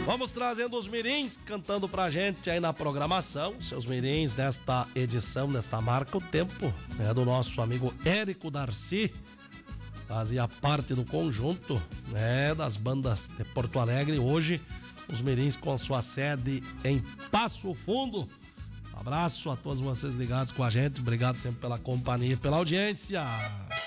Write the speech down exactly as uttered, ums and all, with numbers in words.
Vamos trazendo os mirins cantando pra gente aí na programação. Seus mirins nesta edição, nesta marca, o tempo é do nosso amigo Érico Darcy. Fazia parte do conjunto, né, das bandas de Porto Alegre. Hoje, os mirins com sua sede em Passo Fundo. Um abraço a todos vocês ligados com a gente. Obrigado sempre pela companhia e pela audiência.